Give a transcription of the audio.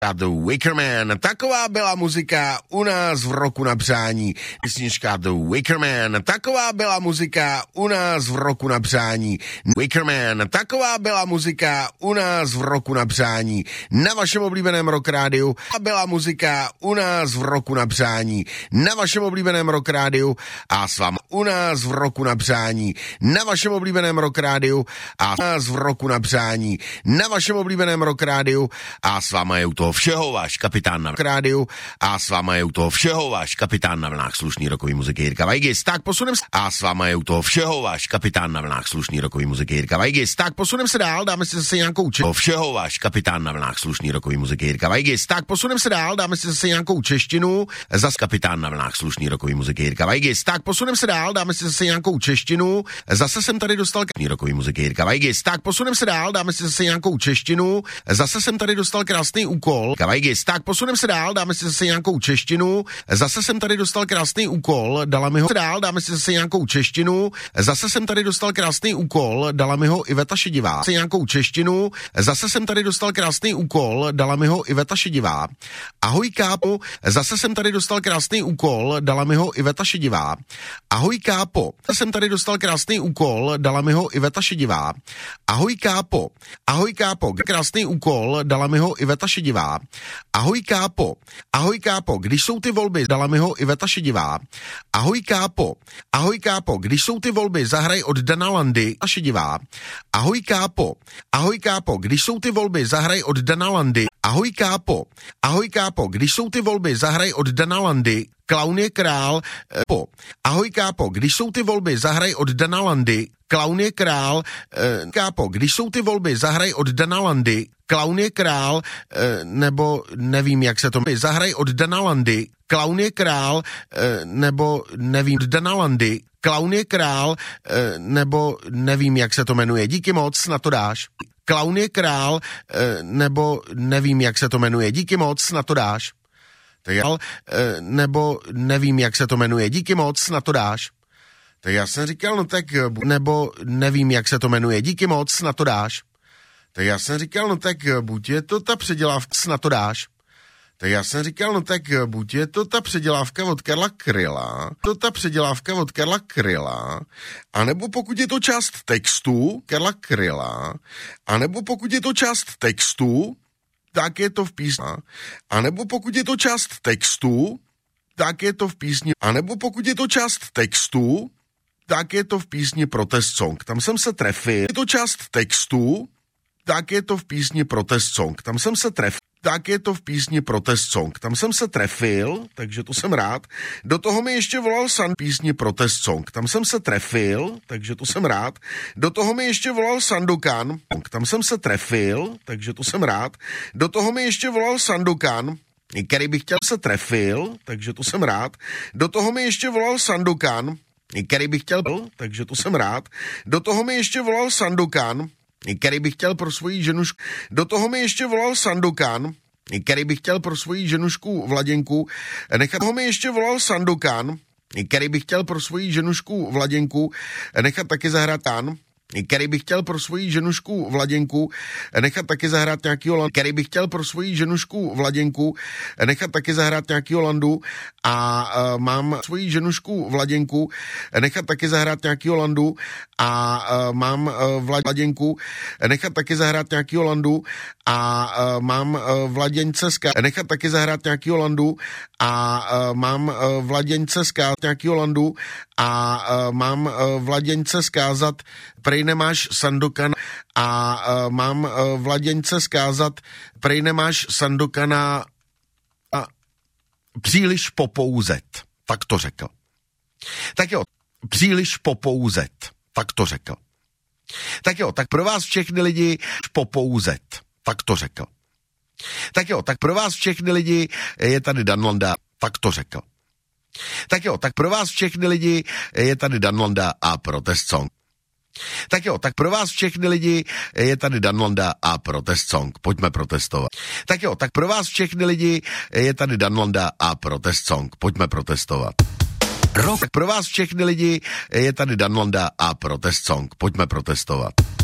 The Wicker Man. Taková byla muzika u nás v roku na přání. Písnička The Wicker Man. Taková byla muzika u nás v roku na přání. Wicker Man. Taková byla muzika u nás v roku na přání. Na vašem oblíbeném Rock Rádiu. Byla muzika u nás v roku na přání. Na vašem oblíbeném Rock Rádiu a s vámi u nás v roku na přání. Na vašem oblíbeném Rock Rádiu a s nás v roku na přání. Na vašem oblíbeném Rock Rádiu a s váma je u toho všeho váš kapitán na rádiu a s váma je u toho všeho váš kapitán na vlnách slušný rokový muziky Jirka Weigis. Tak posunem se a s váma je u toho všeho váš kapitán na vlnách slušný rokový muziky Jirka Weigis. Tak posunem se dál, dáme si zase nějakou všeho váš kapitán na vlnách slušný rokový muziky Jirka Weigis. Tak posunem se dál, dáme si zase nějakou češtinu, zas kapitán na vlnách slušný rokový muziky Jirka Weigis. Tak posunem se dál, dáme si zase nějakou češtinu, zase jsem tady dostal rokový muziky Jirka Weigis. Tak posunem se dál, dáme si zase nějakou češtinu, zase jsem tady dostal krásný úkol. Weigis. Tak posunem se dál, dáme si zase nějakou češtinu, zase jsem tady dostal krásný úkol, dala mi ho dál, dáme si zase nějakou češtinu, zase jsem tady dostal krásný úkol, dala mi ho Iveta Šedivá. Zase nějakou češtinu, zase jsem tady dostal krásný úkol, dala mi ho Iveta Šedivá. Ahoj kápo, zase jsem tady dostal krásný úkol, dala mi ho Iveta Šedivá. Ahoj kápo, zase jsem tady dostal krásný úkol, dala mi ho Iveta Šedivá. Ahoj kápo, krásný úkol, dala mi ho Iveta Šedivá. Ahoj kápo, když jsou ty volby, dala mi ho Iveta Šedivá. Ahoj kápo, když jsou ty volby, zahraj od Dana Landy a Šedivá. Ahoj kápo, když jsou ty volby, zahraj od Dana Landy. Ahoj kápo, když jsou ty volby, zahraj od Dana Landy. Klaun je král, Ahoj kápo, když jsou ty volby, zahraj od Dana Landy. Klaun je král, kápo, když jsou ty volby, zahraj od Dana Landy. Klaun je král, nebo nevím, jak se to jmenuje, zahraj od Dana Landy. Klaun je král, nebo nevím, Dana Landy. Klaun je král, nebo nevím, jak se to jmenuje. Díky moc, na to dáš. Klaun je král, nebo nevím, jak se to jmenuje. Díky moc, na to dáš. Nebo nevím, jak se to jmenuje. Díky moc, na to dáš. Tak já jsem říkal, no tak, nebo nevím, jak se to jmenuje. Díky moc, na to dáš. Tak já jsem říkal, no tak, buď je to ta předělávka, na to dáš. Tak já jsem říkal, no tak, buď je to ta předělávka od Karla Kryla, anebo pokud je to část textu Karla Kryla, anebo pokud je to část textu, tak je to v písni, anebo pokud je to část textu, tak je to v písni, anebo pokud je to část textu, tak je to v písni Protest Song. Tam jsem se trefil. Je to část textu, tak je to v písni Protest Song. Tam jsem se trefil. Tak je to v písni Protest Song. Tam jsem se trefil, takže to jsem rád. Do toho mi ještě volal písni Protest Song. Tam jsem se trefil, takže to jsem rád. Do toho mi ještě volal Sandokan. Tam jsem se trefil, takže to jsem rád. Do toho mi ještě volal Sandokan, který bych chtěl se trefil, takže to jsem rád. Do toho mi ještě volal Sandokan, který bych chtěl, takže to jsem rád. Do toho mi ještě volal Sandokan, který bych chtěl pro svoji ženušku. Do toho mi ještě volal Sandokan, který bych chtěl pro svoji ženušku Vladěnku nechat. Toho mi ještě volal Sandokan, který bych chtěl pro svoji ženušku Vladěnku nechat taky zahrát který bych chtěl pro svoji ženušku Vladěnku nechat taky zahrát nějakýho landu, který bych chtěl pro svoji ženušku Vladěnku nechat taky zahrát nějakýho landu a mám svoji ženušku Vladěnku nechat taky zahrát nějakýho landu a mám Vladěnku nechat taky zahrát nějakýho landu a mám Vladěnce nechat taky zahrát nějakýho landu a mám Vladěnce nějakýho landu a mám Vladěnce zkázat, prej nemáš Sandokana a mám Vladěnce zkázat, prej nemáš Sandokana a příliš popouzet, tak to řekl. Tak jo, příliš popouzet, tak to řekl. Tak jo, tak pro vás všechny lidi popouzet, tak to řekl. Tak jo, tak pro vás všechny lidi je tady Dan Landa, tak to řekl. Tak jo, tak pro vás všechny lidi je tady Dan Landa a Protest Song. Tak jo, tak pro vás všechny lidi je tady Dan Landa a Protest Song. Pojďme protestovat. Tak jo, tak pro vás všechny lidi je tady Dan Landa a Protest Song. Pojďme protestovat. Tak pro vás všechny lidi je tady Dan Landa a Protest Song. Pojďme protestovat.